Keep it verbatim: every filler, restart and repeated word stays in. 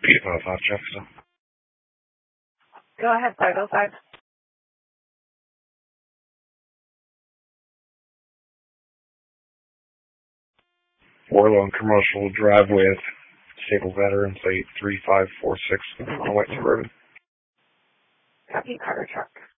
Uh, five Jefferson. Go ahead, five oh five. Warlow Commercial Drive with Stable Veterans, eight three five four six on White Suburban. Copy, Carter truck.